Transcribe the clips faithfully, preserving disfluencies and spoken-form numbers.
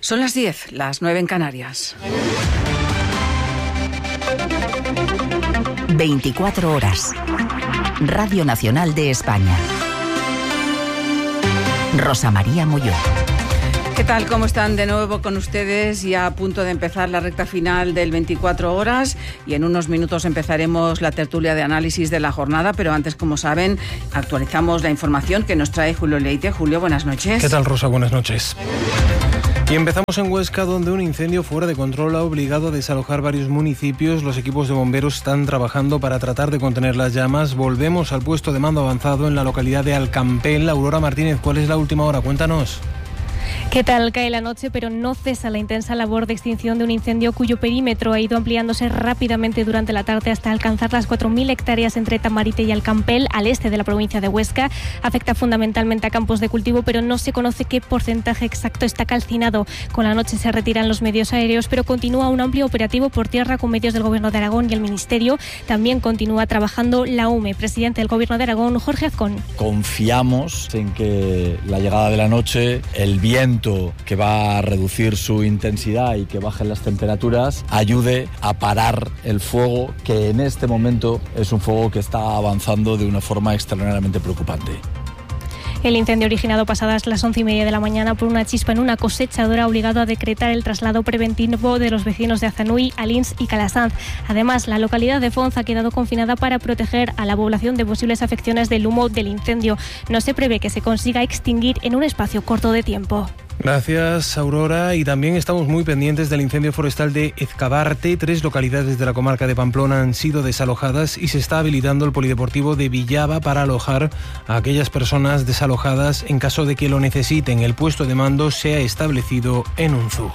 Son las diez, las nueve en Canarias. veinticuatro horas. Radio Nacional de España. Rosa María Molló. ¿Qué tal? ¿Cómo están? De nuevo con ustedes, ya a punto de empezar la recta final del veinticuatro horas, y en unos minutos empezaremos la tertulia de análisis de la jornada, pero antes, como saben, actualizamos la información que nos trae Julio Leite. Julio, buenas noches. ¿Qué tal, Rosa? Buenas noches. Y empezamos en Huesca, donde un incendio fuera de control ha obligado a desalojar varios municipios. Los equipos de bomberos están trabajando para tratar de contener las llamas. Volvemos al puesto de mando avanzado en la localidad de Alcampel. Aurora Martínez, ¿cuál es la última hora? Cuéntanos. ¿Qué tal? Cae la noche, pero no cesa la intensa labor de extinción de un incendio cuyo perímetro ha ido ampliándose rápidamente durante la tarde hasta alcanzar las cuatro mil hectáreas entre Tamarite y Alcampel, al este de la provincia de Huesca. Afecta fundamentalmente a campos de cultivo, pero no se conoce qué porcentaje exacto está calcinado. Con la noche se retiran los medios aéreos, pero continúa un amplio operativo por tierra con medios del Gobierno de Aragón y el Ministerio. También continúa trabajando la U M E. Presidente del Gobierno de Aragón, Jorge Azcón. Confiamos en que la llegada de la noche, el viento que va a reducir su intensidad y que bajen las temperaturas, ayude a parar el fuego, que en este momento es un fuego que está avanzando de una forma extraordinariamente preocupante. El incendio originado pasadas las once y media de la mañana por una chispa en una cosechadora ha obligado a decretar el traslado preventivo de los vecinos de Azanui, Alins y Calasanz. Además, la localidad de Fonz ha quedado confinada para proteger a la población de posibles afecciones del humo del incendio. No se prevé que se consiga extinguir en un espacio corto de tiempo. Gracias, Aurora. Y también estamos muy pendientes del incendio forestal de Ezcabarte. Tres localidades de la comarca de Pamplona han sido desalojadas y se está habilitando el polideportivo de Villava para alojar a aquellas personas desalojadas en caso de que lo necesiten. El puesto de mando se ha establecido en Unzu.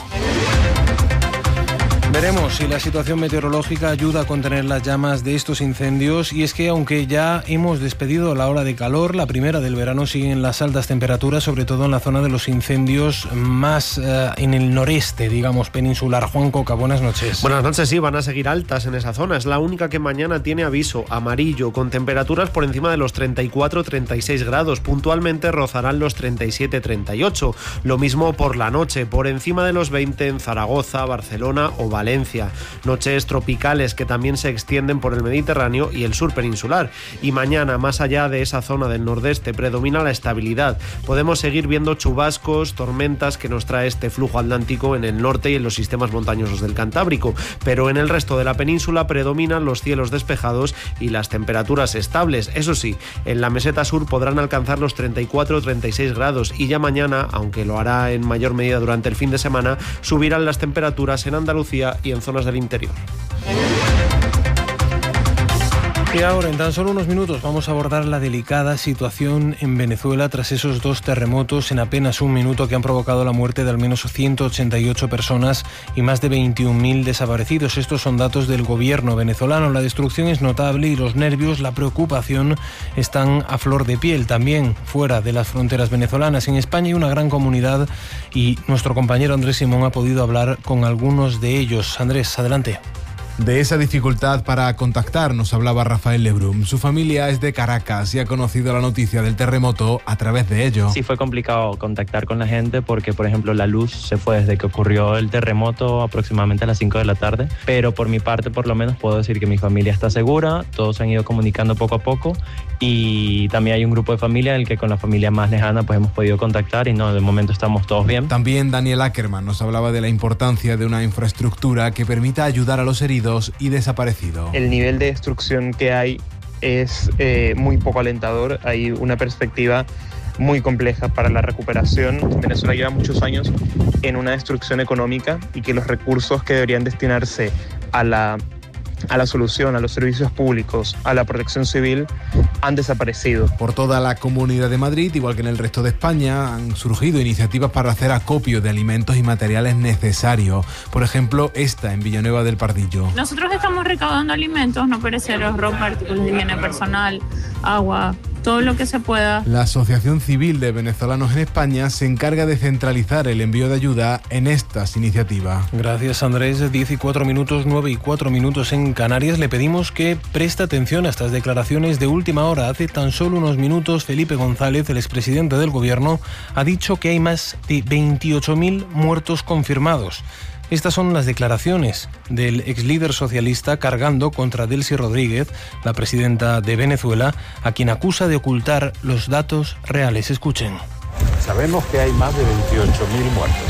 Veremos si la situación meteorológica ayuda a contener las llamas de estos incendios, y es que aunque ya hemos despedido la hora de calor, la primera del verano, siguen las altas temperaturas, sobre todo en la zona de los incendios más eh, en el noreste, digamos, peninsular. Juan Coca, buenas noches. Buenas noches, sí, van a seguir altas en esa zona. Es la única que mañana tiene aviso amarillo, con temperaturas por encima de los treinta y cuatro a treinta y seis grados. Puntualmente rozarán los treinta y siete a treinta y ocho. Lo mismo por la noche, por encima de los veinte en Zaragoza, Barcelona o Valencia. Valencia. Noches tropicales que también se extienden por el Mediterráneo y el sur peninsular. Y mañana, más allá de esa zona del nordeste, predomina la estabilidad. Podemos seguir viendo chubascos, tormentas que nos trae este flujo atlántico en el norte y en los sistemas montañosos del Cantábrico. Pero en el resto de la península predominan los cielos despejados y las temperaturas estables. Eso sí, en la meseta sur podrán alcanzar los treinta y cuatro a treinta y seis grados, y ya mañana, aunque lo hará en mayor medida durante el fin de semana, subirán las temperaturas en Andalucía y en zonas del interior. Y ahora, en tan solo unos minutos, vamos a abordar la delicada situación en Venezuela tras esos dos terremotos en apenas un minuto que han provocado la muerte de al menos ciento ochenta y ocho personas y más de veintiún mil desaparecidos. Estos son datos del gobierno venezolano. La destrucción es notable y los nervios, la preocupación están a flor de piel, también fuera de las fronteras venezolanas. En España hay una gran comunidad y nuestro compañero Andrés Simón ha podido hablar con algunos de ellos. Andrés, adelante. De esa dificultad para contactar nos hablaba Rafael Lebrum. Su familia es de Caracas y ha conocido la noticia del terremoto a través de ello. Sí, fue complicado contactar con la gente porque, por ejemplo, la luz se fue desde que ocurrió el terremoto aproximadamente a las cinco de la tarde. Pero por mi parte, por lo menos, puedo decir que mi familia está segura. Todos se han ido comunicando poco a poco, y también hay un grupo de familia en el que con la familia más lejana pues hemos podido contactar, y no, de momento estamos todos bien. También Daniel Ackerman nos hablaba de la importancia de una infraestructura que permita ayudar a los heridos y desaparecidos. El nivel de destrucción que hay es eh, muy poco alentador. Hay una perspectiva muy compleja para la recuperación. Venezuela lleva muchos años en una destrucción económica, y que los recursos que deberían destinarse a la a la solución, a los servicios públicos, a la protección civil, han desaparecido. Por toda la Comunidad de Madrid, igual que en el resto de España, han surgido iniciativas para hacer acopio de alimentos y materiales necesarios. Por ejemplo, esta en Villanueva del Pardillo. Nosotros estamos recaudando alimentos no perecederos, ropa, artículos de higiene personal, agua, todo lo que se pueda. La Asociación Civil de Venezolanos en España se encarga de centralizar el envío de ayuda en estas iniciativas. Gracias, Andrés. diez y cuatro minutos, nueve y cuatro minutos en Canarias. Le pedimos que preste atención a estas declaraciones de última hora. Hace tan solo unos minutos, Felipe González, el expresidente del Gobierno, ha dicho que hay más de veintiocho mil muertos confirmados. Estas son las declaraciones del ex líder socialista cargando contra Delcy Rodríguez, la presidenta de Venezuela, a quien acusa de ocultar los datos reales. Escuchen. Sabemos que hay más de veintiocho mil muertos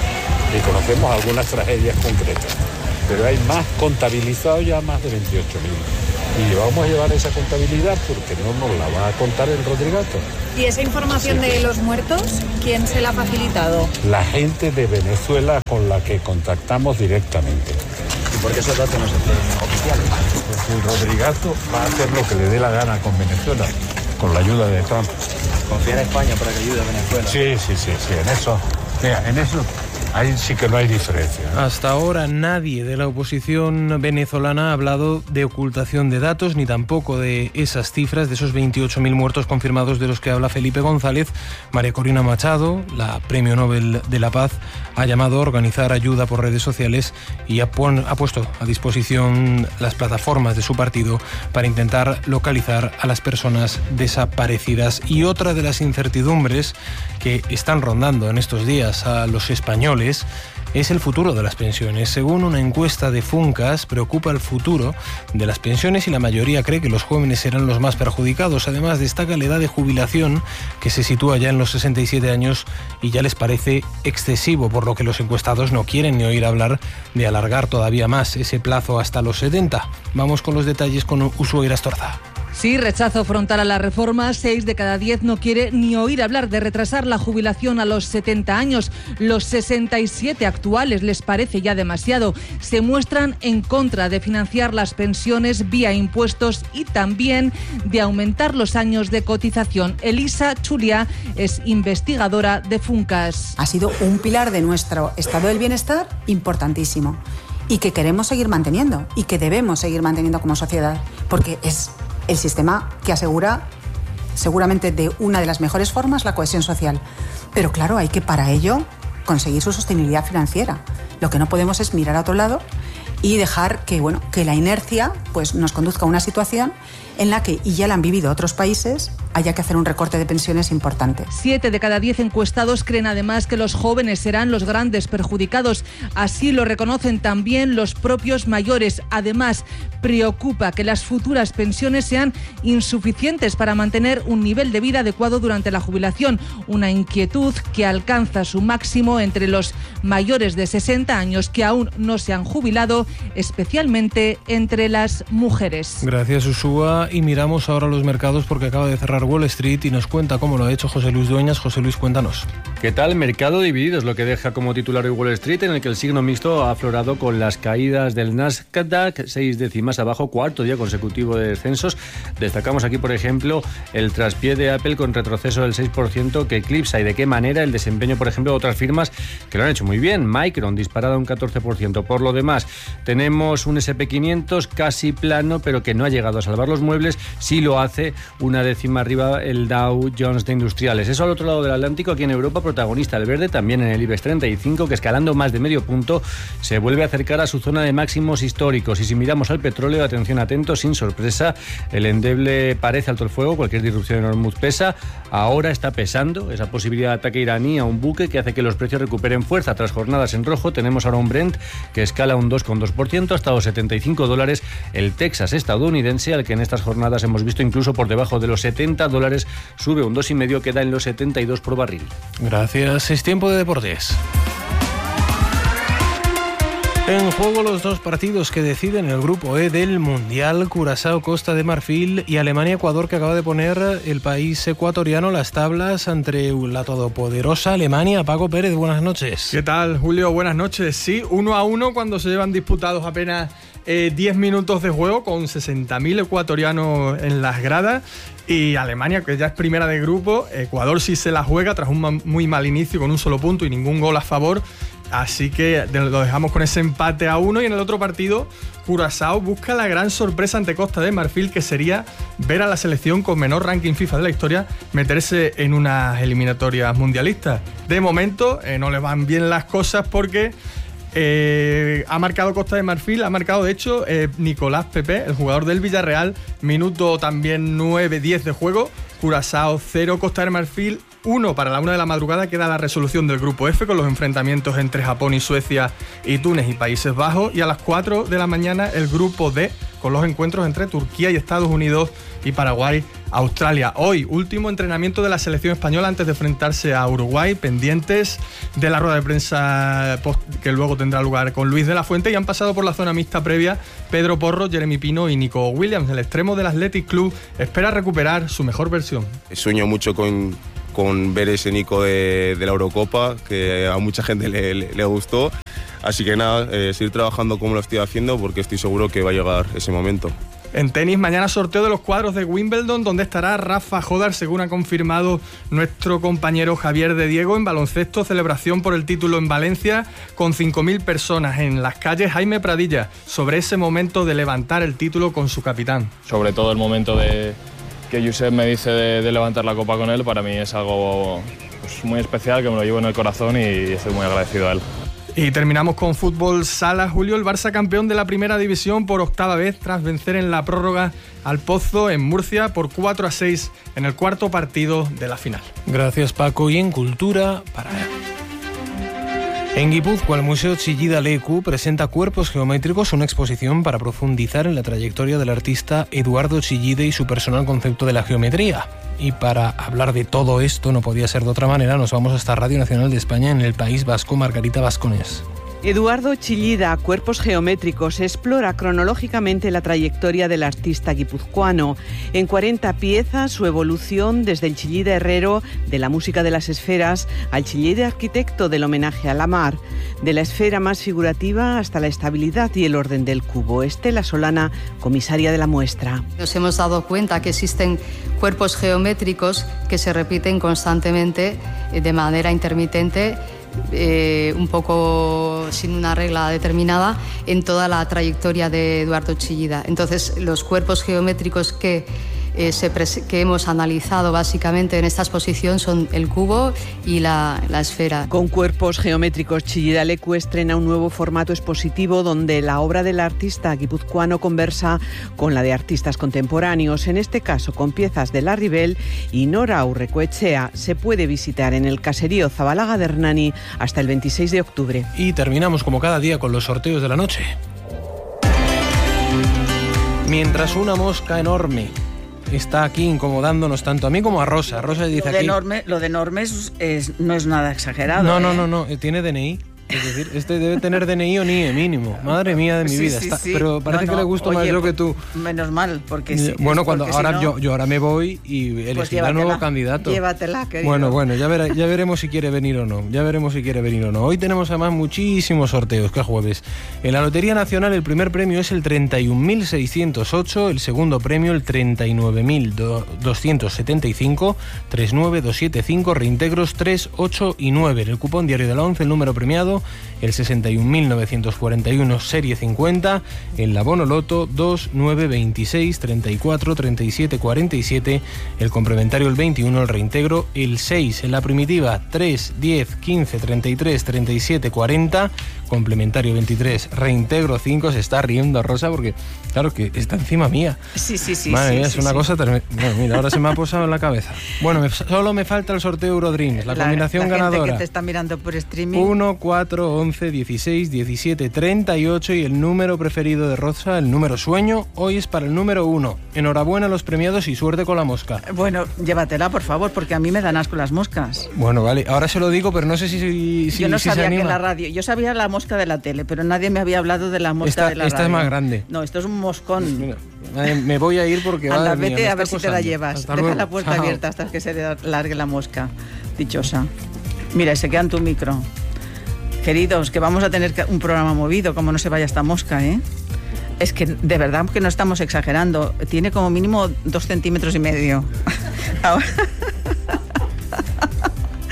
y conocemos algunas tragedias concretas, pero hay más contabilizados ya, más de veintiocho mil. Y vamos a llevar esa contabilidad porque no nos la va a contar el Rodrigato. ¿Y esa información sí. de los muertos, quién se la ha facilitado? La gente de Venezuela con la que contactamos directamente. ¿Y por qué esos datos no se hacen oficiales? Porque el Rodrigato va a hacer lo que le dé la gana con Venezuela, con la ayuda de Trump. ¿Confía en España para que ayude a Venezuela? Sí, sí, sí, sí, en eso. Mira, en eso... ahí sí que no hay diferencia. Hasta ahora nadie de la oposición venezolana ha hablado de ocultación de datos, ni tampoco de esas cifras, de esos veintiocho mil muertos confirmados de los que habla Felipe González. María Corina Machado, la Premio Nobel de la Paz, ha llamado a organizar ayuda por redes sociales y ha, pon, ha puesto a disposición las plataformas de su partido para intentar localizar a las personas desaparecidas. Y otra de las incertidumbres que están rondando en estos días a los españoles es el futuro de las pensiones. Según una encuesta de Funcas, preocupa el futuro de las pensiones y la mayoría cree que los jóvenes serán los más perjudicados. Además, destaca la edad de jubilación, que se sitúa ya en los sesenta y siete años y ya les parece excesivo, por lo que los encuestados no quieren ni oír hablar de alargar todavía más ese plazo hasta los setenta. Vamos con los detalles con Ushuaira Astorza. Sí, rechazo frontal a la reforma. Seis de cada diez no quiere ni oír hablar de retrasar la jubilación a los setenta años. Los sesenta y siete actuales les parece ya demasiado. Se muestran en contra de financiar las pensiones vía impuestos y también de aumentar los años de cotización. Elisa Chulia es investigadora de Funcas. Ha sido un pilar de nuestro estado del bienestar importantísimo y que queremos seguir manteniendo y que debemos seguir manteniendo como sociedad, porque es el sistema que asegura, seguramente de una de las mejores formas, la cohesión social. Pero claro, hay que para ello conseguir su sostenibilidad financiera. Lo que no podemos es mirar a otro lado y dejar que, bueno, que la inercia pues, nos conduzca a una situación en la que, y ya la han vivido otros países, haya que hacer un recorte de pensiones importante. Siete de cada diez encuestados creen además que los jóvenes serán los grandes perjudicados. Así lo reconocen también los propios mayores. Además, preocupa que las futuras pensiones sean insuficientes para mantener un nivel de vida adecuado durante la jubilación. Una inquietud que alcanza su máximo entre los mayores de sesenta años que aún no se han jubilado, especialmente entre las mujeres. Gracias, Usúa. Y miramos ahora los mercados porque acaba de cerrar Wall Street y nos cuenta cómo lo ha hecho José Luis Dueñas. José Luis, cuéntanos. ¿Qué tal? Mercado dividido es lo que deja como titular hoy Wall Street, en el que el signo mixto ha aflorado con las caídas del Nasdaq, seis décimas abajo, cuarto día consecutivo de descensos. Destacamos aquí, por ejemplo, el traspié de Apple con retroceso del seis por ciento que eclipsa y de qué manera el desempeño, por ejemplo, de otras firmas que lo han hecho muy bien. Micron disparado un catorce por ciento. Por lo demás, tenemos un ese and pe quinientos casi plano, pero que no ha llegado a salvar los muebles. Sí lo hace una décima arriba el Dow Jones de Industriales. Eso al otro lado del Atlántico, aquí en Europa, protagonista el verde, también en el IBEX treinta y cinco, que escalando más de medio punto se vuelve a acercar a su zona de máximos históricos. Y si miramos al petróleo, atención, atento, sin sorpresa, el endeble parece alto el fuego, cualquier disrupción en Hormuz pesa. Ahora está pesando esa posibilidad de ataque iraní a un buque que hace que los precios recuperen fuerza. Tras jornadas en rojo, tenemos ahora un Brent que escala un dos coma dos por ciento hasta los setenta y cinco dólares. El Texas estadounidense, al que en estas jornadas hemos visto incluso por debajo de los setenta dólares, sube un dos coma cinco, queda en los setenta y dos por barril. Gracias. Es tiempo de deportes. En juego los dos partidos que deciden el grupo E del Mundial: Curazao, Costa de Marfil, y Alemania-Ecuador, que acaba de poner el país ecuatoriano las tablas ante la todopoderosa Alemania. Paco Pérez, buenas noches. ¿Qué tal, Julio? Buenas noches. Sí, uno a uno cuando se llevan disputados apenas eh, diez minutos de juego, con sesenta mil ecuatorianos en las gradas. Y Alemania, que ya es primera de grupo. Ecuador sí se la juega tras un muy mal inicio con un solo punto y ningún gol a favor. Así que lo dejamos con ese empate a uno. Y en el otro partido, Curazao busca la gran sorpresa ante Costa de Marfil, que sería ver a la selección con menor ranking FIFA de la historia meterse en unas eliminatorias mundialistas. De momento eh, no le van bien las cosas porque eh, ha marcado Costa de Marfil, ha marcado de hecho eh, Nicolás Pepe, el jugador del Villarreal, minuto también nueve diez de juego. Curazao cero, Costa de Marfil uno. Para la una de la madrugada queda la resolución del grupo F con los enfrentamientos entre Japón y Suecia y Túnez y Países Bajos, y a las cuatro de la mañana el grupo D con los encuentros entre Turquía y Estados Unidos y Paraguay, Australia. Hoy, último entrenamiento de la selección española antes de enfrentarse a Uruguay, pendientes de la rueda de prensa que luego tendrá lugar con Luis de la Fuente, y han pasado por la zona mixta previa Pedro Porro, Jeremy Pino y Nico Williams. El extremo del Athletic Club espera recuperar su mejor versión. Sueño mucho con, con ver ese Nico de, de la Eurocopa, que a mucha gente le, le, le gustó. Así que nada, eh, seguir trabajando como lo estoy haciendo, porque estoy seguro que va a llegar ese momento. En tenis, mañana sorteo de los cuadros de Wimbledon, donde estará Rafa Jodar, según ha confirmado nuestro compañero Javier de Diego. En baloncesto, celebración por el título en Valencia, con cinco mil personas en las calles. Jaime Pradilla, sobre ese momento de levantar el título con su capitán. Sobre todo el momento de que Josep me dice de, de levantar la copa con él, para mí es algo pues, muy especial, que me lo llevo en el corazón y estoy muy agradecido a él. Y terminamos con fútbol sala. Julio, el Barça campeón de la primera división por octava vez tras vencer en la prórroga al Pozo en Murcia por cuatro a seis en el cuarto partido de la final. Gracias, Paco. Y en cultura, para... En Guipúzcoa, el Museo Chillida Leku presenta Cuerpos Geométricos, una exposición para profundizar en la trayectoria del artista Eduardo Chillida y su personal concepto de la geometría. Y para hablar de todo esto, no podía ser de otra manera, nos vamos hasta Radio Nacional de España en el País Vasco. Margarita Vasconés. Eduardo Chillida, Cuerpos Geométricos, explora cronológicamente la trayectoria del artista guipuzcoano. En cuarenta piezas, su evolución desde el Chillida herrero de la música de las esferas al Chillida arquitecto del homenaje a la mar, de la esfera más figurativa hasta la estabilidad y el orden del cubo. Estela Solana, comisaria de la muestra. Nos hemos dado cuenta que existen cuerpos geométricos que se repiten constantemente de manera intermitente, Eh, un poco sin una regla determinada en toda la trayectoria de Eduardo Chillida. Entonces, los cuerpos geométricos que, eh, se que hemos analizado básicamente en esta exposición son el cubo y la, la esfera. Con Cuerpos Geométricos, Chillida Leku estrena un nuevo formato expositivo donde la obra del artista guipuzcoano conversa con la de artistas contemporáneos, en este caso con piezas de Larry Bell y Nora Urrecoechea. Se puede visitar en el caserío Zabalaga de Hernani hasta el veintiséis de octubre. Y terminamos como cada día con los sorteos de la noche. Mientras una mosca enorme está aquí incomodándonos tanto a mí como a Rosa. Rosa dice lo de aquí... Enorme, lo de enorme es, es, no es nada exagerado. No, ¿eh? no, no, no, tiene D N I. Es decir, este debe tener D N I o N I E mínimo. Madre mía de mi sí, vida. Sí, está, sí. Pero parece no, no. que le gusto Oye, más yo que tú. Menos mal, porque sí. Bueno, cuando porque ahora si no, yo, yo ahora me voy y elegiré pues al nuevo candidato. Llévatela, querido. Bueno, bueno, ya, verá, ya veremos si quiere venir o no. Ya veremos si quiere venir o no. Hoy tenemos además muchísimos sorteos, que jueves. En la Lotería Nacional el primer premio es el treinta y un mil seiscientos ocho, el segundo premio el treinta y nueve mil doscientos setenta y cinco, treinta y nueve mil doscientos setenta y cinco, reintegros tres, ocho y nueve. En el cupón diario de la once el número premiado el sesenta y un mil novecientos cuarenta y uno, serie cincuenta, el abono loto dos, nueve, veintiséis, treinta y cuatro, treinta y siete, cuarenta y siete, el complementario el veintiuno, el reintegro el seis, en la primitiva tres, diez, quince, treinta y tres, treinta y siete, cuarenta, complementario veintitrés, reintegro cinco. Se está riendo Rosa porque, claro, que está encima mía. Sí, sí, sí. Madre sí, mía, sí, es una sí. cosa tremenda. Bueno, mira, ahora se me ha posado en la cabeza. Bueno, me, solo me falta el sorteo Eurodreams, la, la combinación la ganadora. Gente que te está mirando por streaming. uno, cuatro, once, dieciséis, diecisiete, treinta y ocho y el número preferido de Rosa, el número sueño, hoy es para el número uno. Enhorabuena a los premiados y suerte con la mosca. Bueno, llévatela, por favor, porque a mí me dan asco las moscas. Bueno, vale, ahora se lo digo, pero no sé si, si, Yo no si sabía se anima. que la radio, yo sabía la mosca de la tele, pero nadie me había hablado de la mosca esta, de la esta radio. Esta es más grande. No, esto es un moscón. Mira, me voy a ir porque va Anda, mía, vete a ver está si te la llevas. Hasta Deja luego. la puerta Chao. abierta hasta que se largue la mosca. Dichosa. Mira, y se queda en tu micro. Queridos, que vamos a tener un programa movido, como no se vaya esta mosca, ¿eh? Es que de verdad que no estamos exagerando. Tiene como mínimo dos centímetros y medio. Ahora,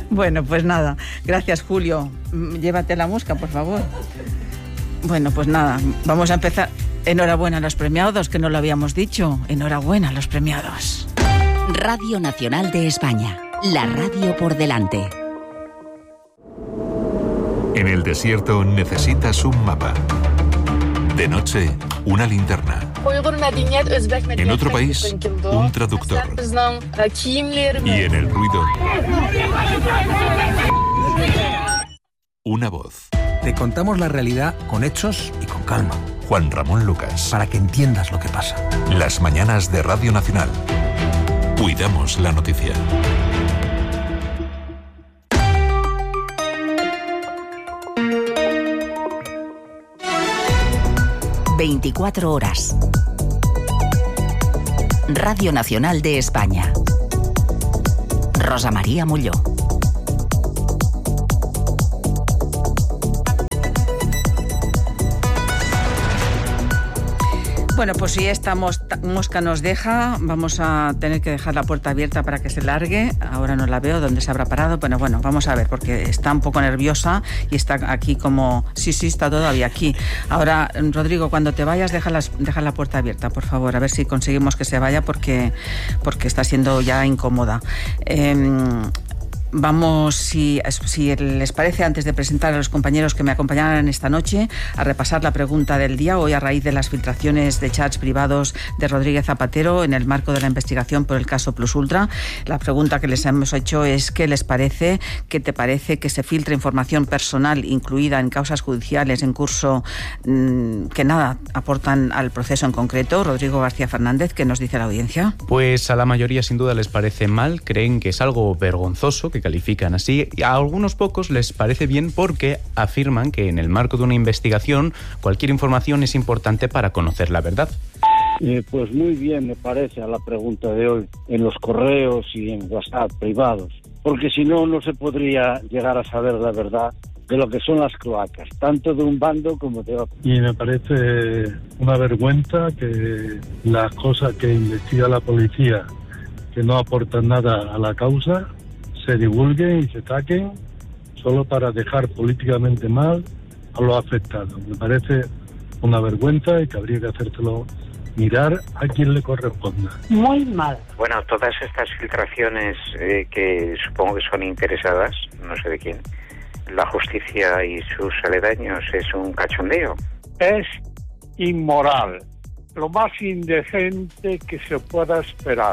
Bueno, pues nada. Gracias, Julio. Llévate la mosca, por favor. Bueno, pues nada. Vamos a empezar. Enhorabuena a los premiados, que no lo habíamos dicho. Enhorabuena a los premiados. Radio Nacional de España. La radio por delante. En el desierto necesitas un mapa. De noche, una linterna. En otro país, un traductor. Y en el ruido, una voz. Te contamos la realidad con hechos y con calma. Juan Ramón Lucas. Para que entiendas lo que pasa. Las mañanas de Radio Nacional. Cuidamos la noticia. veinticuatro horas. Radio Nacional de España. Rosa María Molló. Bueno, pues si esta mosca nos deja, vamos a tener que dejar la puerta abierta para que se largue. Ahora no la veo, ¿dónde se habrá parado? Bueno, bueno, vamos a ver, porque está un poco nerviosa y está aquí como... Sí, sí, está todavía aquí. Ahora, Rodrigo, cuando te vayas, deja, las, deja la puerta abierta, por favor, a ver si conseguimos que se vaya, porque, porque está siendo ya incómoda. Eh, Vamos, si, si les parece, antes de presentar a los compañeros que me acompañarán esta noche, a repasar la pregunta del día, hoy a raíz de las filtraciones de chats privados de Rodríguez Zapatero en el marco de la investigación por el caso Plus Ultra. La pregunta que les hemos hecho es ¿qué les parece? ¿Qué te parece que se filtre información personal incluida en causas judiciales en curso mmm, que nada aportan al proceso en concreto? Rodrigo García Fernández, ¿qué nos dice la audiencia? Pues a la mayoría sin duda les parece mal, creen que es algo vergonzoso, que califican así, y a algunos pocos les parece bien porque afirman que en el marco de una investigación cualquier información es importante para conocer la verdad. Eh, pues muy bien me parece a la pregunta de hoy, en los correos y en WhatsApp privados, porque si no, no se podría llegar a saber la verdad de lo que son las cloacas, tanto de un bando como de otro. Y me parece una vergüenza que las cosas que investiga la policía, que no aportan nada a la causa, se divulguen y se saquen solo para dejar políticamente mal a los afectados. Me parece una vergüenza y que habría que hacérselo mirar a quien le corresponda. Muy mal. Bueno, todas estas filtraciones eh, que supongo que son interesadas, no sé de quién, la justicia y sus aledaños, es un cachondeo. Es inmoral, lo más indecente que se pueda esperar.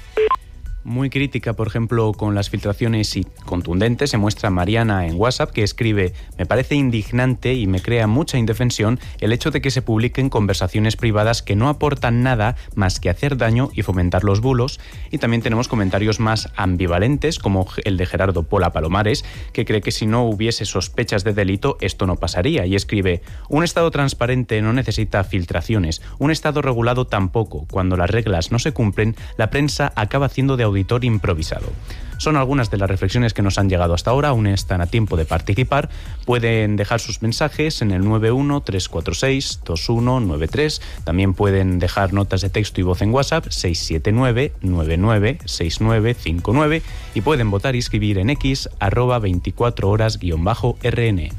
Muy crítica, por ejemplo, con las filtraciones y contundentes se muestra Mariana en WhatsApp, que escribe: me parece indignante y me crea mucha indefensión el hecho de que se publiquen conversaciones privadas que no aportan nada más que hacer daño y fomentar los bulos. Y también tenemos comentarios más ambivalentes, como el de Gerardo Pola Palomares, que cree que si no hubiese sospechas de delito esto no pasaría, y escribe: un Estado transparente no necesita filtraciones, un Estado regulado tampoco. Cuando las reglas no se cumplen, la prensa acaba haciendo de auditor improvisado. Son algunas de las reflexiones que nos han llegado hasta ahora. Aún están a tiempo de participar. Pueden dejar sus mensajes en el nueve uno tres cuatro seis dos uno nueve tres. También pueden dejar notas de texto y voz en WhatsApp seis siete nueve nueve nueve seis nueve cinco nueve, y pueden votar y escribir en X arroba veinticuatro horas guión bajo R N.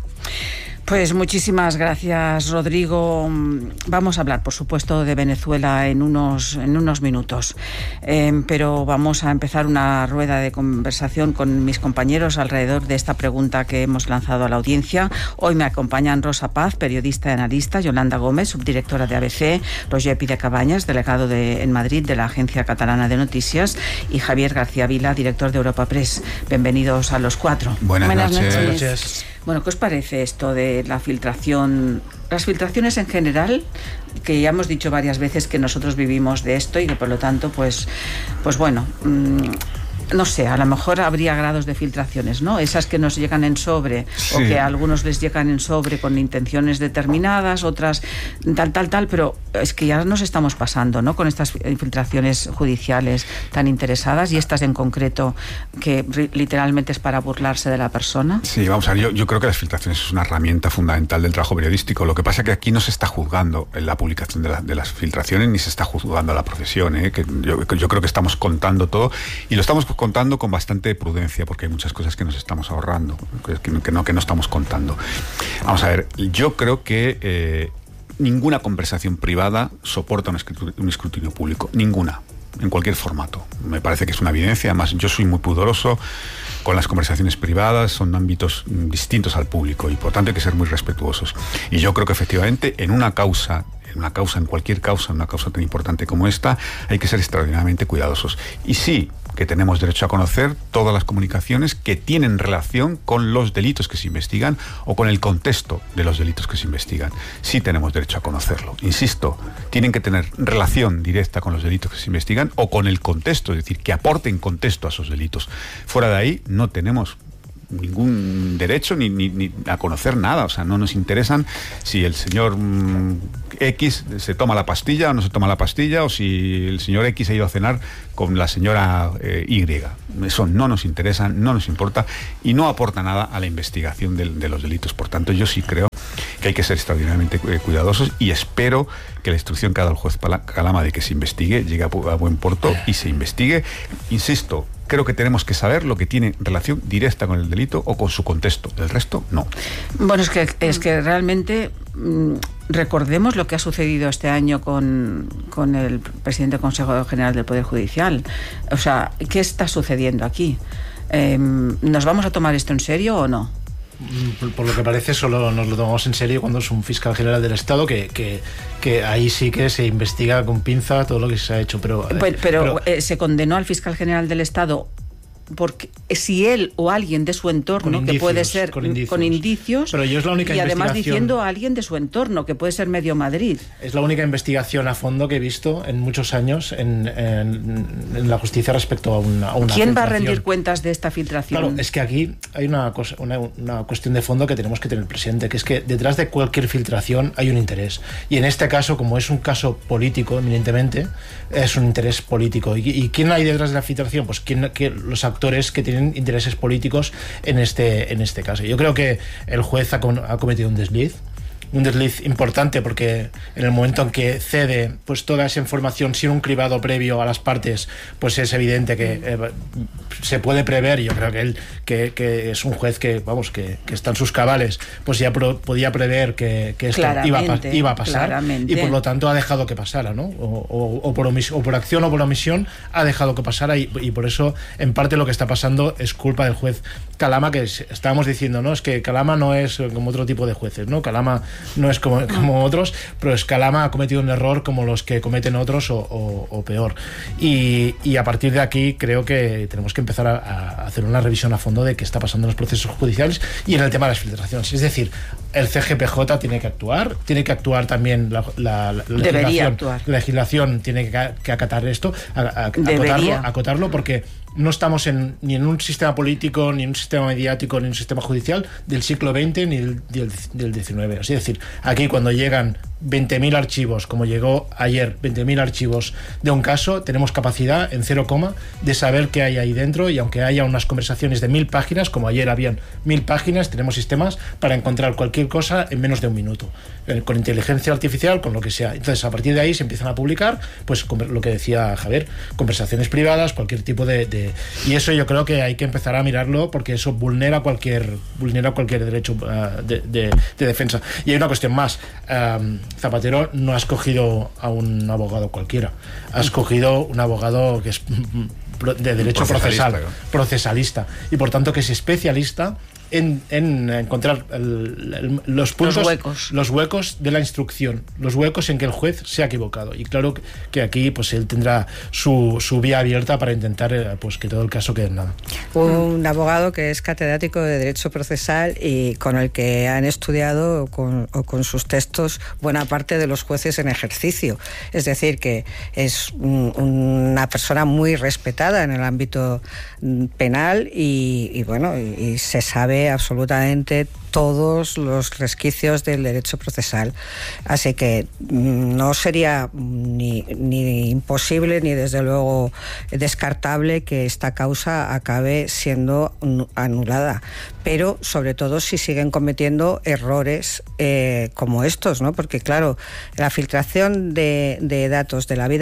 Pues muchísimas gracias, Rodrigo. Vamos a hablar, por supuesto, de Venezuela en unos, en unos minutos, eh, pero vamos a empezar una rueda de conversación con mis compañeros alrededor de esta pregunta que hemos lanzado a la audiencia. Hoy me acompañan Rosa Paz, periodista y analista, Yolanda Gómez, subdirectora de A B C, Roger Pide Cabañas, delegado de, en Madrid de la Agencia Catalana de Noticias, y Javier García Vila, director de Europa Press. Bienvenidos a los cuatro. Buenas, Buenas noches. noches. Buenas noches. Bueno, ¿qué os parece esto de la filtración? Las filtraciones en general, que ya hemos dicho varias veces que nosotros vivimos de esto y que por lo tanto, pues, pues bueno, mmm, no sé, a lo mejor habría grados de filtraciones, ¿no? Esas que nos llegan en sobre, sí, o que a algunos les llegan en sobre con intenciones determinadas, otras tal, tal, tal, pero es que ya nos estamos pasando, ¿no? Con estas infiltraciones judiciales tan interesadas, y estas en concreto que literalmente es para burlarse de la persona. Sí, vamos a ver, yo, yo creo que las filtraciones es una herramienta fundamental del trabajo periodístico. Lo que pasa es que aquí no se está juzgando en la publicación de, la, de las filtraciones, ni se está juzgando a la profesión, ¿eh? Que yo, yo creo que estamos contando todo y lo estamos contando con bastante prudencia, porque hay muchas cosas que nos estamos ahorrando, que no, que no, que no estamos contando. Vamos a ver, yo creo que eh, ninguna conversación privada soporta un escrutinio, un escrutinio público, ninguna, en cualquier formato. Me parece que es una evidencia. Además, yo soy muy pudoroso con las conversaciones privadas, son ámbitos distintos al público y por tanto hay que ser muy respetuosos. Y yo creo que efectivamente en una causa, en una causa, en cualquier causa, en una causa tan importante como esta, hay que ser extraordinariamente cuidadosos. Y sí, que tenemos derecho a conocer todas las comunicaciones que tienen relación con los delitos que se investigan o con el contexto de los delitos que se investigan. Sí tenemos derecho a conocerlo. Insisto, tienen que tener relación directa con los delitos que se investigan o con el contexto, es decir, que aporten contexto a esos delitos. Fuera de ahí no tenemos ningún derecho ni, ni, ni a conocer nada, o sea, no nos interesan si el señor mmm, X se toma la pastilla o no se toma la pastilla, o si el señor X ha ido a cenar con la señora eh, Y. Eso no nos interesa, no nos importa y no aporta nada a la investigación de, de los delitos. Por tanto, yo sí creo que hay que ser extraordinariamente cuidadosos y espero que la instrucción que ha dado el juez Calama de que se investigue llegue a, a buen puerto y se investigue. Insisto, creo que tenemos que saber lo que tiene relación directa con el delito o con su contexto. El resto, no. Bueno, es que, es que realmente mmm, recordemos lo que ha sucedido este año con, con el presidente del Consejo General del Poder Judicial. O sea, ¿qué está sucediendo aquí? Eh, ¿Nos vamos a tomar esto en serio o no? Por lo que parece, solo nos lo tomamos en serio cuando es un fiscal general del Estado, que, que, que ahí sí que se investiga con pinza todo lo que se ha hecho. Pero, pero, pero, pero eh, se condenó al fiscal general del Estado porque si él o alguien de su entorno, indicios, que puede ser con indicios, con indicios pero yo es la única y además diciendo a alguien de su entorno, que puede ser medio Madrid. Es la única investigación a fondo que he visto en muchos años en, en, en la justicia respecto a una, a una ¿Quién filtración. va a rendir cuentas de esta filtración? Claro, es que aquí hay una, cosa, una, una cuestión de fondo que tenemos que tener presente, que es que detrás de cualquier filtración hay un interés. Y en este caso, como es un caso político, eminentemente, es un interés político. ¿Y, y quién hay detrás de la filtración? Pues quién, que los actores que tienen intereses políticos en este, en este caso. Yo creo que el juez ha, con, ha cometido un desliz, un desliz importante, porque en el momento en que cede pues toda esa información sin un cribado previo a las partes, pues es evidente que eh, se puede prever. Yo creo que él que, que es un juez que vamos que, que está en sus cabales, pues ya pro, podía prever que, que esto iba a, iba a pasar claramente. Y por lo tanto ha dejado que pasara, ¿no? O, o, o, por omis, o por acción o por omisión ha dejado que pasara y, y por eso en parte lo que está pasando es culpa del juez Calama, que es, estábamos diciendo, ¿no? Es que Calama no es como otro tipo de jueces, ¿no? Calama no es como, como otros, pero es Calama ha cometido un error como los que cometen otros o, o, o peor. Y, y a partir de aquí creo que tenemos que empezar a, a hacer una revisión a fondo de qué está pasando en los procesos judiciales y en el tema de las filtraciones. Es decir, el C G P J tiene que actuar, tiene que actuar también la, la, la legislación. La legislación tiene que, que acatar esto, a, a, acotarlo, acotarlo, porque no estamos en, ni en un sistema político, ni en un sistema mediático, ni en un sistema judicial del siglo veinte ni del, del, del diecinueve. Es decir, aquí cuando llegan veinte mil archivos, como llegó ayer, veinte mil archivos de un caso, tenemos capacidad en cero coma de saber qué hay ahí dentro, y aunque haya unas conversaciones de mil páginas, como ayer habían mil páginas, tenemos sistemas para encontrar cualquier cosa en menos de un minuto, eh, con inteligencia artificial, con lo que sea. Entonces, a partir de ahí se empiezan a publicar, pues lo que decía Javier, conversaciones privadas, cualquier tipo de, de... Y eso yo creo que hay que empezar a mirarlo, porque eso vulnera cualquier, vulnera cualquier derecho uh, de, de, de defensa. Y hay una cuestión más. Um, Zapatero no ha escogido a un abogado cualquiera, ha escogido un abogado que es de derecho procesal, procesalista, y por tanto que es especialista en, en encontrar el, el, los puntos, los huecos. los huecos de la instrucción, los huecos en que el juez se ha equivocado. Y claro que aquí pues él tendrá su, su vía abierta para intentar pues que todo el caso quede en nada. Un abogado que es catedrático de Derecho Procesal y con el que han estudiado con, o con sus textos buena parte de los jueces en ejercicio. Es decir, que es un, una persona muy respetada en el ámbito penal y, y bueno, y, y se sabe absolutamente todos los resquicios del derecho procesal. Así que no sería ni, ni imposible ni desde luego descartable que esta causa acabe siendo anulada. Pero sobre todo si siguen cometiendo errores eh, como estos, ¿no? Porque claro, la filtración de, de datos de la vida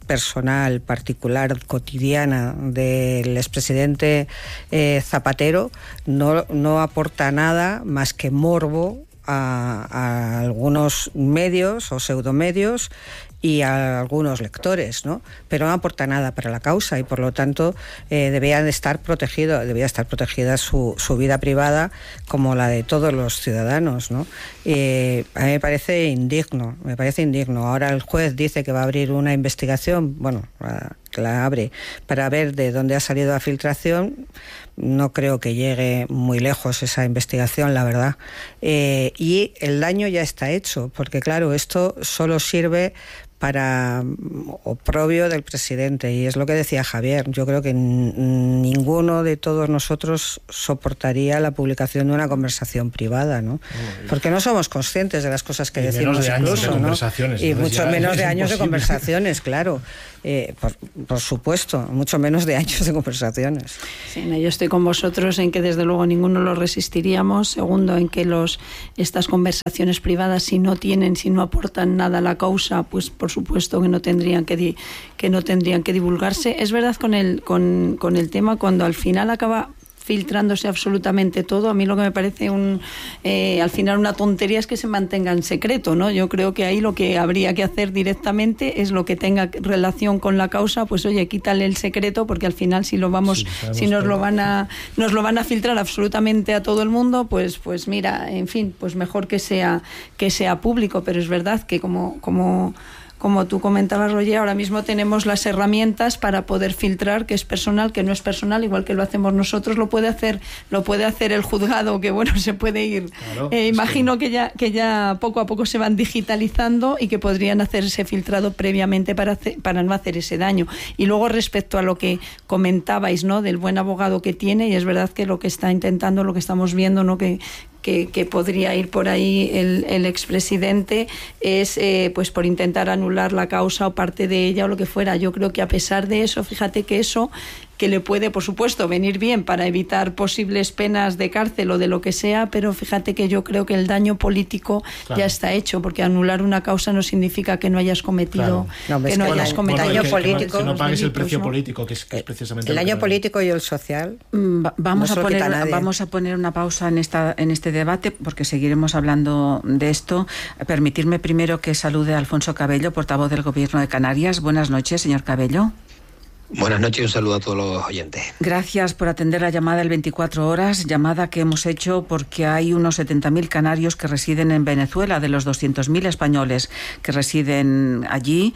personal, particular, cotidiana del expresidente eh, Zapatero no, no aporta nada más que morbo a, a algunos medios o pseudomedios y a algunos lectores, ¿no? Pero no aporta nada para la causa y por lo tanto eh, debían estar protegido, debía estar protegida su, su vida privada como la de todos los ciudadanos, ¿no? Eh, a mí me parece indigno, me parece indigno. Ahora el juez dice que va a abrir una investigación, bueno, la, la abre para ver de dónde ha salido la filtración. No creo que llegue muy lejos esa investigación, la verdad. Eh, y el daño ya está hecho, porque claro, esto solo sirve para oprobio del presidente, y es lo que decía Javier. Yo creo que ninguno de todos nosotros soportaría la publicación de una conversación privada, ¿no? Porque no somos conscientes de las cosas que y decimos menos de incluso, años de ¿no? Y mucho menos de años de conversaciones, claro. Eh, por, por supuesto, mucho menos de años de conversaciones. Sí, no, yo estoy con vosotros en que desde luego ninguno lo resistiríamos. Segundo, en que los estas conversaciones privadas, si no tienen, si no aportan nada a la causa, pues por supuesto que no tendrían que di, que no tendrían que divulgarse. Es verdad con el con, con el tema cuando al final acaba filtrándose absolutamente todo. A mí lo que me parece un eh, al final una tontería es que se mantenga en secreto, ¿no? Yo creo que ahí lo que habría que hacer directamente es lo que tenga relación con la causa, pues oye, quítale el secreto, porque al final si lo vamos, sí, si nos lo van a nos lo van a filtrar absolutamente a todo el mundo, pues pues mira, en fin, pues mejor que sea que sea público. Pero es verdad que como como Como tú comentabas, Roger, ahora mismo tenemos las herramientas para poder filtrar qué es personal, qué no es personal, igual que lo hacemos nosotros, lo puede hacer, lo puede hacer el juzgado, que bueno, se puede ir. Claro, eh, imagino que... que ya que ya poco a poco se van digitalizando y que podrían hacer ese filtrado previamente para hacer, para no hacer ese daño. Y luego respecto a lo que comentabais, ¿no? Del buen abogado que tiene, y es verdad que lo que está intentando, lo que estamos viendo, ¿no? Que Que, que podría ir por ahí el, el expresidente es eh, pues por intentar anular la causa o parte de ella o lo que fuera. Yo creo que a pesar de eso, fíjate que eso que le puede, por supuesto, venir bien para evitar posibles penas de cárcel o de lo que sea, pero fíjate que yo creo que el daño político claro. ya está hecho, porque anular una causa no significa que no hayas cometido claro. no, que no hayas cometido daño que, político, que no, que no pagues el precio ¿no? político, que es, que es precisamente el daño político y el social. Va, vamos no a poner vamos a poner una pausa en esta en este debate, porque seguiremos hablando de esto. Permitirme primero que salude a Alfonso Cabello, portavoz del Gobierno de Canarias. Buenas noches, señor Cabello. Buenas noches y un saludo a todos los oyentes. Gracias por atender la llamada del veinticuatro horas, llamada que hemos hecho porque hay unos setenta mil canarios que residen en Venezuela, de los doscientos mil españoles que residen allí,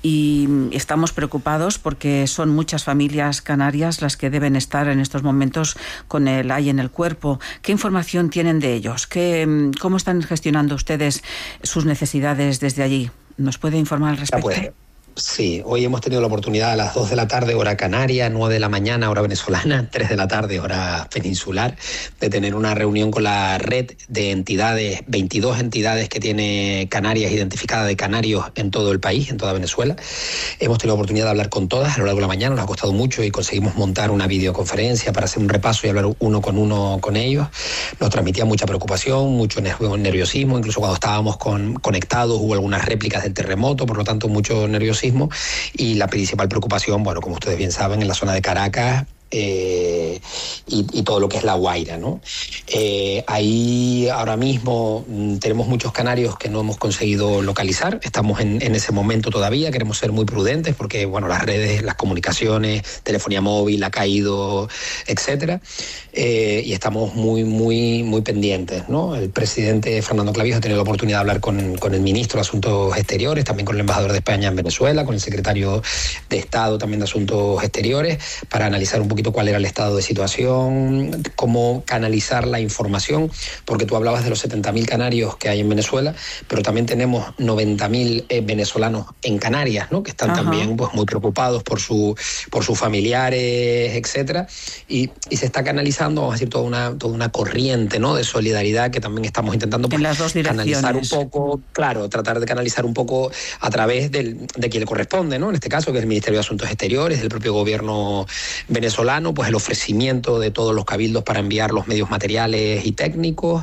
y estamos preocupados porque son muchas familias canarias las que deben estar en estos momentos con el A I en el cuerpo. ¿Qué información tienen de ellos? ¿Qué, ¿Cómo están gestionando ustedes sus necesidades desde allí? ¿Nos puede informar al respecto? Pues, sí, hoy hemos tenido la oportunidad a las dos de la tarde, hora canaria, nueve de la mañana, hora venezolana, tres de la tarde, hora peninsular, de tener una reunión con la red de entidades, veintidós entidades que tiene Canarias identificadas de canarios en todo el país, en toda Venezuela. Hemos tenido la oportunidad de hablar con todas a lo largo de la mañana, nos ha costado mucho y conseguimos montar una videoconferencia para hacer un repaso y hablar uno con uno con ellos. Nos transmitía mucha preocupación, mucho nerviosismo, incluso cuando estábamos con, conectados hubo algunas réplicas del terremoto, por lo tanto mucho nerviosismo. Y la principal preocupación, bueno, como ustedes bien saben, en la zona de Caracas eh, y, y todo lo que es La Guaira, ¿no? Eh, ahí ahora mismo mm, tenemos muchos canarios que no hemos conseguido localizar, estamos en, en ese momento todavía, queremos ser muy prudentes porque, bueno, las redes, las comunicaciones, telefonía móvil ha caído, etcétera, eh, y estamos muy, muy, muy pendientes, ¿no? El presidente Fernando Clavijo ha tenido la oportunidad de hablar con, con el ministro de Asuntos Exteriores, también con el embajador de España en Venezuela, con el secretario de Estado también de Asuntos Exteriores, para analizar un poquito cuál era el estado de situación, cómo canalizar la información, porque tú hablabas de los setenta mil canarios que hay en Venezuela, pero también tenemos noventa mil eh, venezolanos en Canarias, ¿no? Que están Ajá. también pues, muy preocupados por, su, por sus familiares, etcétera, y, y se está canalizando, vamos a decir, toda una, toda una corriente, ¿no? De solidaridad que también estamos intentando pues, en las dos canalizar un poco, claro, tratar de canalizar un poco a través del, de quien le corresponde, ¿no? En este caso, que es el Ministerio de Asuntos Exteriores, del propio gobierno venezolano, pues el ofrecimiento de todos los cabildos para enviar los medios materiales y técnicos,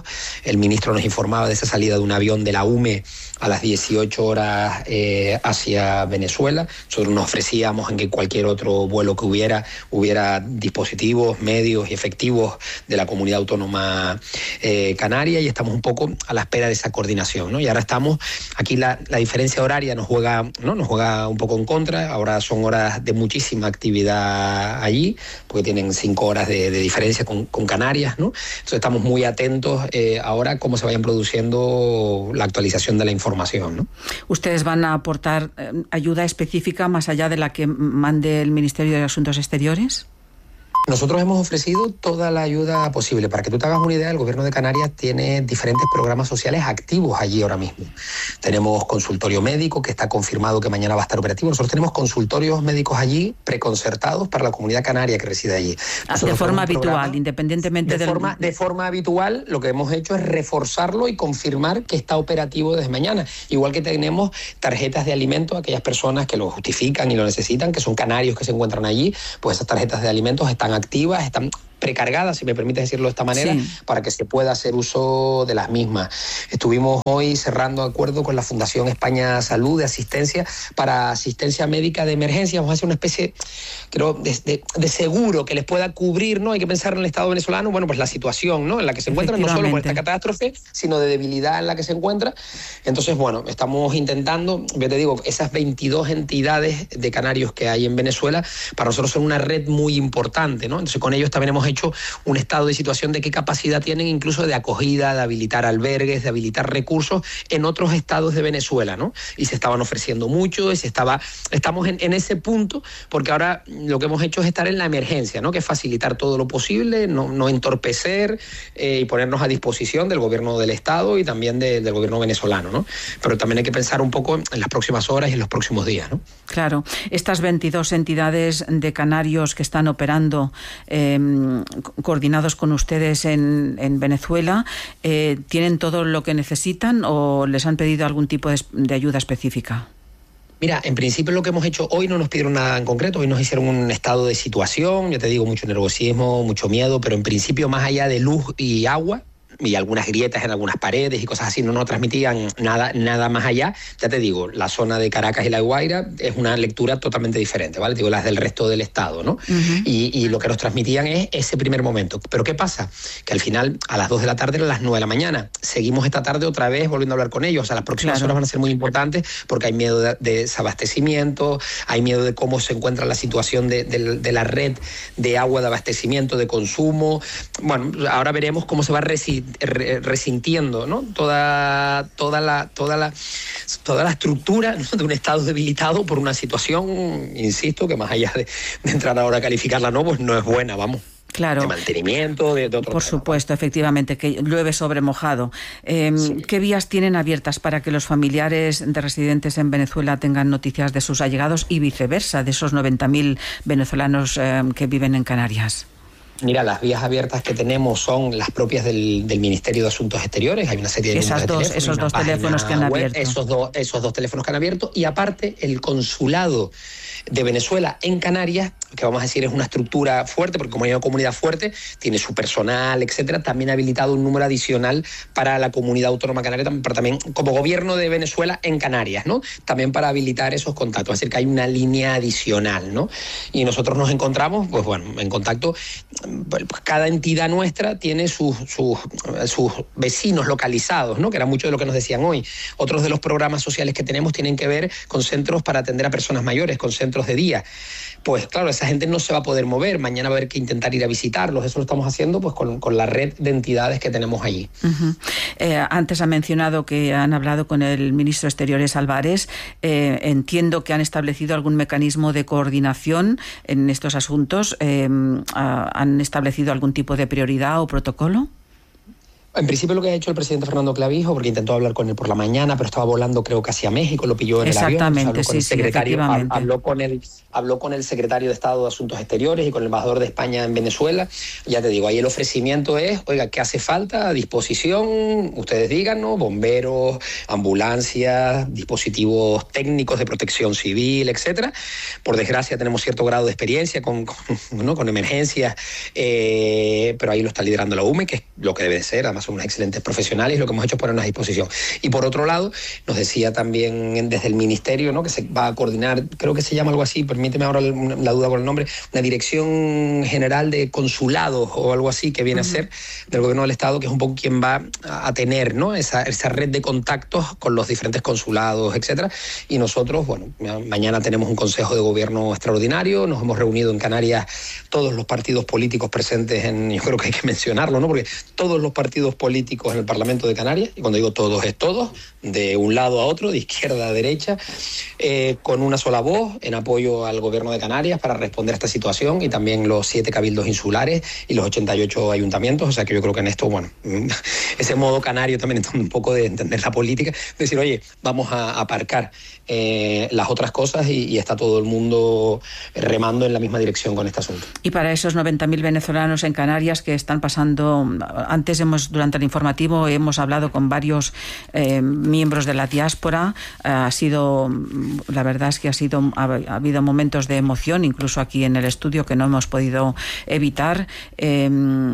el ministro nos informaba de esa salida de un avión de la U M E a las dieciocho horas eh, hacia Venezuela. Nosotros nos ofrecíamos en que cualquier otro vuelo que hubiera, hubiera dispositivos, medios y efectivos de la comunidad autónoma eh, canaria, y estamos un poco a la espera de esa coordinación, ¿no? Y ahora estamos, aquí la, la diferencia horaria nos juega, ¿no? nos juega un poco en contra. Ahora son horas de muchísima actividad allí, porque tienen cinco horas de, de diferencia con, con Canarias, ¿no? Entonces estamos muy atentos eh, ahora cómo se vayan produciendo la actualización de la información, ¿no? ¿Ustedes van a aportar eh, ayuda específica más allá de la que mande el Ministerio de Asuntos Exteriores? Nosotros hemos ofrecido toda la ayuda posible. Para que tú te hagas una idea, el Gobierno de Canarias tiene diferentes programas sociales activos allí ahora mismo. Tenemos consultorio médico, que está confirmado que mañana va a estar operativo. Nosotros tenemos consultorios médicos allí preconcertados para la comunidad canaria que reside allí. Nosotros de forma habitual, programa, independientemente de del... Forma, de forma habitual, lo que hemos hecho es reforzarlo y confirmar que está operativo desde mañana. Igual que tenemos tarjetas de alimentos a aquellas personas que lo justifican y lo necesitan, que son canarios que se encuentran allí, pues esas tarjetas de alimentos están activas, están precargadas, si me permite decirlo de esta manera, sí, para que se pueda hacer uso de las mismas. Estuvimos hoy cerrando acuerdo con la Fundación España Salud de asistencia para asistencia médica de emergencia. Vamos a hacer una especie, creo, de, de, de seguro que les pueda cubrir, ¿no? Hay que pensar en el Estado venezolano, bueno, pues la situación, ¿no?, en la que se encuentran, no solo por esta catástrofe, sino de debilidad en la que se encuentra. Entonces, bueno, estamos intentando, yo te digo, esas veintidós entidades de canarios que hay en Venezuela, para nosotros son una red muy importante, ¿no? Entonces, con ellos también hemos hecho un estado de situación de qué capacidad tienen incluso de acogida, de habilitar albergues, de habilitar recursos en otros estados de Venezuela, ¿no? Y se estaban ofreciendo mucho, y se estaba, estamos en, en ese punto, porque ahora lo que hemos hecho es estar en la emergencia, ¿no?, que es facilitar todo lo posible, no, no entorpecer eh, y ponernos a disposición del gobierno del estado y también de, del gobierno venezolano, ¿no? Pero también hay que pensar un poco en las próximas horas y en los próximos días, ¿no? Claro, estas veintidós entidades de canarios que están operando eh, coordinados con ustedes en, en Venezuela, eh, ¿tienen todo lo que necesitan o les han pedido algún tipo de, de ayuda específica? Mira, en principio lo que hemos hecho hoy no nos pidieron nada en concreto, hoy nos hicieron un estado de situación, ya te digo, mucho nerviosismo, mucho miedo, pero en principio más allá de luz y agua, y algunas grietas en algunas paredes y cosas así, no nos transmitían nada, nada más allá. Ya te digo, la zona de Caracas y La Guaira es una lectura totalmente diferente, ¿vale? Digo, las del resto del estado, ¿no? Uh-huh. y, y lo que nos transmitían es ese primer momento. Pero ¿qué pasa? Que al final, a las dos de la tarde, eran las nueve de la mañana. Seguimos esta tarde otra vez volviendo a hablar con ellos. O sea, las próximas claro. horas van a ser muy importantes porque hay miedo de, de desabastecimiento, hay miedo de cómo se encuentra la situación de, de, de la red de agua de abastecimiento, de consumo. Bueno, ahora veremos cómo se va a resi- resintiendo, ¿no?, toda, toda, la, toda, la, toda la estructura, ¿no?, de un estado debilitado por una situación, insisto, que más allá de, de entrar ahora a calificarla, no, pues no es buena, vamos. Claro. De mantenimiento, de, de otro Por tema. Supuesto, efectivamente, que llueve sobre mojado. Eh, sí. ¿Qué vías tienen abiertas para que los familiares de residentes en Venezuela tengan noticias de sus allegados y viceversa, de esos noventa mil venezolanos eh, que viven en Canarias? Mira, las vías abiertas que tenemos son las propias del, del Ministerio de Asuntos Exteriores. Hay una serie de Esas dos, teléfonos, esos dos teléfonos que han web, abierto. Esos, do, esos dos teléfonos que han abierto. Y aparte, el consulado de Venezuela en Canarias, que vamos a decir es una estructura fuerte, porque como hay una comunidad fuerte, tiene su personal, etcétera, también ha habilitado un número adicional para la comunidad autónoma canaria, pero también como gobierno de Venezuela en Canarias, ¿no? También para habilitar esos contactos, es decir, que hay una línea adicional, ¿no? Y nosotros nos encontramos, pues bueno, en contacto. Cada entidad nuestra tiene sus, sus, sus vecinos localizados, ¿no?, que era mucho de lo que nos decían hoy. Otros de los programas sociales que tenemos tienen que ver con centros para atender a personas mayores, con centros de día. Pues claro, esa gente no se va a poder mover, mañana va a haber que intentar ir a visitarlos. Eso lo estamos haciendo pues con, con la red de entidades que tenemos allí. Uh-huh. Eh, antes ha mencionado que han hablado con el ministro de Exteriores Álvarez. Eh, entiendo que han establecido algún mecanismo de coordinación en estos asuntos. Eh, ¿Han establecido algún tipo de prioridad o protocolo? En principio lo que ha hecho el presidente Fernando Clavijo, porque intentó hablar con él por la mañana, pero estaba volando creo casi a México, lo pilló en el avión. Exactamente, sí, sí, efectivamente. Habló con, el, habló con el secretario de Estado de Asuntos Exteriores y con el embajador de España en Venezuela. Ya te digo, ahí el ofrecimiento es, oiga, ¿qué hace falta? A disposición, ustedes díganos, bomberos, ambulancias, dispositivos técnicos de protección civil, etcétera. Por desgracia tenemos cierto grado de experiencia con, con, ¿no? con emergencias, eh, pero ahí lo está liderando la U M E, que es lo que debe de ser, además son unos excelentes profesionales y lo que hemos hecho es ponernos a disposición. Y por otro lado, nos decía también desde el Ministerio, ¿no?, que se va a coordinar, creo que se llama algo así, permíteme ahora la duda con el nombre, una Dirección General de Consulados o algo así que viene uh-huh. a ser del Gobierno del Estado, que es un poco quien va a tener, ¿no?, esa, esa red de contactos con los diferentes consulados, etcétera. Y nosotros, bueno, mañana tenemos un Consejo de Gobierno extraordinario, nos hemos reunido en Canarias todos los partidos políticos presentes en, yo creo que hay que mencionarlo, ¿no?, porque todos los partidos políticos en el Parlamento de Canarias, y cuando digo todos es todos, de un lado a otro, de izquierda a derecha, eh, con una sola voz en apoyo al Gobierno de Canarias para responder a esta situación, y también los siete cabildos insulares y los ochenta y ocho ayuntamientos. O sea que yo creo que en esto, bueno, ese modo canario también es un poco de entender la política, decir, oye, vamos a aparcar eh, las otras cosas y, y está todo el mundo remando en la misma dirección con este asunto. Y para esos noventa mil venezolanos en Canarias que están pasando, antes hemos, durante el informativo hemos hablado con varios eh, miembros de la diáspora, eh, ha sido, la verdad es que ha sido, ha, ha habido momentos de emoción, incluso aquí en el estudio, que no hemos podido evitar. Eh,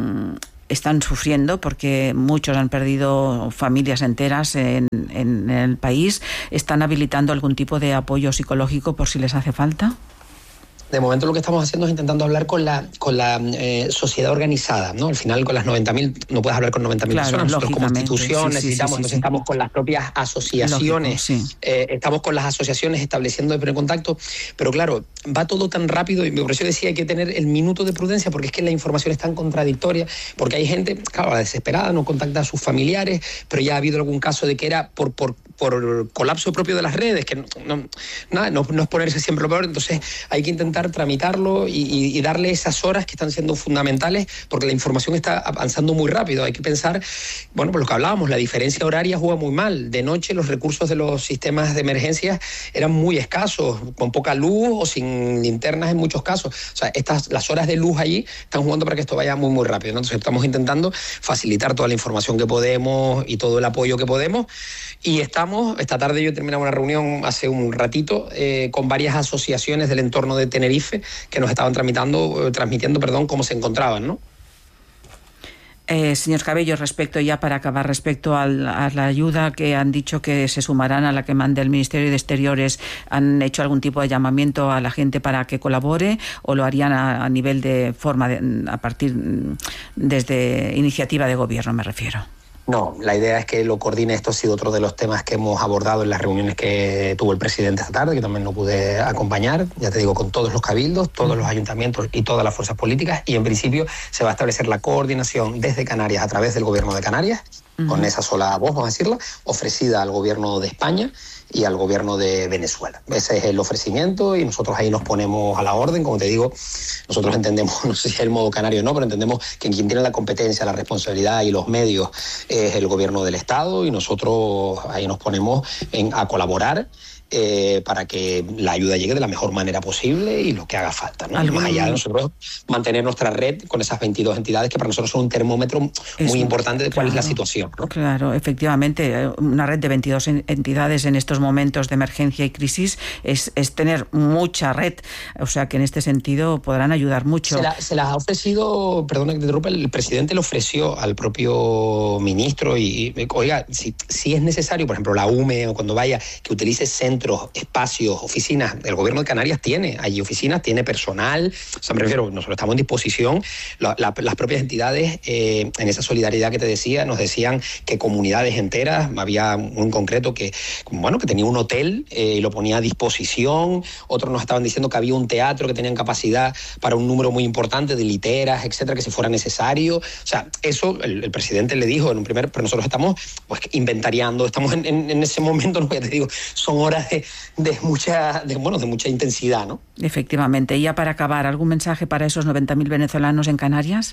están sufriendo porque muchos han perdido familias enteras en, en el país. ¿Están habilitando algún tipo de apoyo psicológico por si les hace falta? De momento lo que estamos haciendo es intentando hablar con la con la eh, sociedad organizada, ¿no? Al final con las noventa mil no puedes hablar con noventa mil claro, personas. Nosotros como institución sí, necesitamos, sí, sí, entonces sí, sí. estamos con las propias asociaciones, Lógico, sí. eh, estamos con las asociaciones estableciendo el primer contacto, pero claro, va todo tan rápido y por eso decía hay que tener el minuto de prudencia, porque es que la información es tan contradictoria, porque hay gente, claro, desesperada, no contacta a sus familiares, pero ya ha habido algún caso de que era por por por colapso propio de las redes, que no, no, nada, no, no es ponerse siempre lo peor, entonces hay que intentar tramitarlo y, y, y darle esas horas que están siendo fundamentales, porque la información está avanzando muy rápido. Hay que pensar, bueno, por lo que hablábamos, la diferencia horaria juega muy mal. De noche los recursos de los sistemas de emergencias eran muy escasos, con poca luz o sin linternas en muchos casos. O sea, estas, las horas de luz allí están jugando para que esto vaya muy, muy rápido, ¿no? Entonces estamos intentando facilitar toda la información que podemos y todo el apoyo que podemos. Y estamos, esta tarde yo he terminado una reunión hace un ratito eh, con varias asociaciones del entorno de Tenerife que nos estaban tramitando, eh, transmitiendo perdón, cómo se encontraban, ¿no? Eh, señor Cabello, respecto ya para acabar, respecto al, a la ayuda que han dicho que se sumarán a la que manda el Ministerio de Exteriores, ¿han hecho algún tipo de llamamiento a la gente para que colabore o lo harían a, a nivel de forma, de, a partir desde iniciativa de gobierno, me refiero? No, la idea es que lo coordine. Esto ha sido otro de los temas que hemos abordado en las reuniones que tuvo el presidente esta tarde, que también no pude acompañar, ya te digo, con todos los cabildos, todos los ayuntamientos y todas las fuerzas políticas, y en principio se va a establecer la coordinación desde Canarias a través del Gobierno de Canarias, uh-huh. con esa sola voz, vamos a decirla, ofrecida al Gobierno de España y al Gobierno de Venezuela. Ese es el ofrecimiento y nosotros ahí nos ponemos a la orden. Como te digo, nosotros entendemos, no sé si es el modo canario o no, pero entendemos que quien tiene la competencia, la responsabilidad y los medios es el Gobierno del Estado, y nosotros ahí nos ponemos en, a colaborar Eh, para que la ayuda llegue de la mejor manera posible y lo que haga falta, ¿no? Más allá de nosotros mantener nuestra red con esas veintidós entidades que para nosotros son un termómetro muy Eso, importante de cuál claro, es la situación, ¿no? Claro, efectivamente, una red de veintidós entidades en estos momentos de emergencia y crisis es, es tener mucha red, o sea que en este sentido podrán ayudar mucho. Se, la, se las ha ofrecido, perdona que te interrumpa, el presidente le ofreció al propio ministro y, y oiga, si, si es necesario, por ejemplo, la U M E o cuando vaya, que utilice centros, espacios, oficinas. El Gobierno de Canarias tiene allí oficinas, tiene personal. O sea, me refiero, nosotros estamos en disposición. La, la, las propias entidades, eh, en esa solidaridad que te decía, nos decían que comunidades enteras, había un en concreto que, bueno, que tenía un hotel eh, y lo ponía a disposición. Otros nos estaban diciendo que había un teatro que tenían capacidad para un número muy importante de literas, etcétera, que si fuera necesario. O sea, eso el, el presidente le dijo en un primer, pero nosotros estamos pues inventariando, estamos en, en, en ese momento, no, ya te digo, son horas De, de mucha de, bueno, de mucha intensidad, ¿no? Efectivamente. Y ya para acabar, ¿algún mensaje para esos noventa mil venezolanos en Canarias?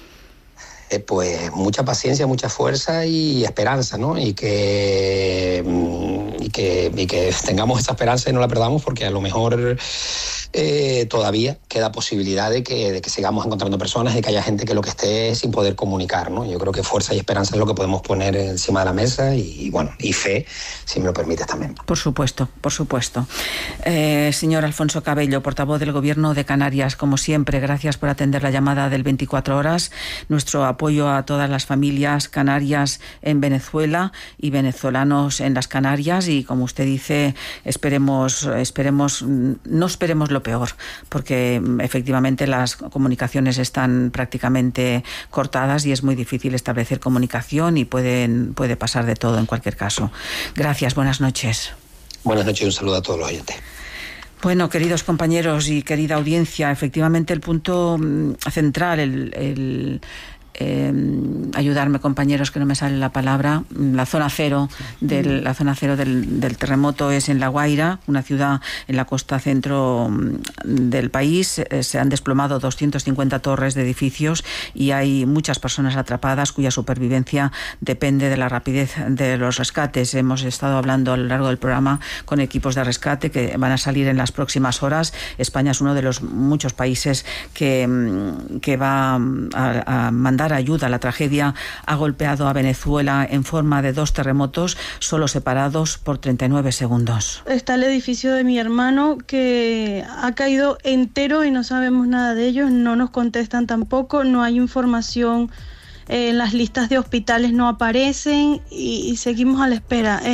Eh, pues mucha paciencia, mucha fuerza y esperanza, ¿no? Y que, y que, y que tengamos esa esperanza y no la perdamos, porque a lo mejor eh, todavía queda posibilidad de que, de que sigamos encontrando personas y que haya gente que lo que esté sin poder comunicar, ¿no? Yo creo que fuerza y esperanza es lo que podemos poner encima de la mesa y, y bueno, y fe, si me lo permites también. Por supuesto, por supuesto. Eh, señor Alfonso Cabello, portavoz del Gobierno de Canarias, como siempre, gracias por atender la llamada del veinticuatro horas. Nuestro apoyo a todas las familias canarias en Venezuela y venezolanos en las Canarias y, como usted dice, esperemos, esperemos, no esperemos lo peor, porque efectivamente las comunicaciones están prácticamente cortadas y es muy difícil establecer comunicación y pueden, puede pasar de todo en cualquier caso. Gracias, buenas noches. Buenas noches y un saludo a todos los oyentes. Bueno, queridos compañeros y querida audiencia, efectivamente el punto central, el... el Eh, ayudarme, compañeros, que no me sale la palabra. La zona cero del, la zona cero del, del terremoto es en La Guaira, una ciudad en la costa centro del país. Eh, se han desplomado doscientas cincuenta torres de edificios y hay muchas personas atrapadas cuya supervivencia depende de la rapidez de los rescates. Hemos estado hablando a lo largo del programa con equipos de rescate que van a salir en las próximas horas. España es uno de los muchos países que, que va a, a mandar ayuda. La tragedia ha golpeado a Venezuela en forma de dos terremotos, solo separados por treinta y nueve segundos. Está el edificio de mi hermano que ha caído entero y no sabemos nada de ellos, no nos contestan tampoco, no hay información, eh, las listas de hospitales no aparecen y, y seguimos a la espera.